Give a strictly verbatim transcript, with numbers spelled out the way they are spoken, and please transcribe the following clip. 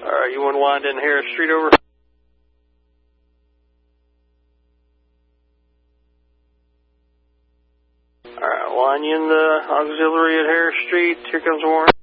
Alright, you want to wind in Harris Street over? Alright, line you in the auxiliary at Harris Street. Here comes Warren.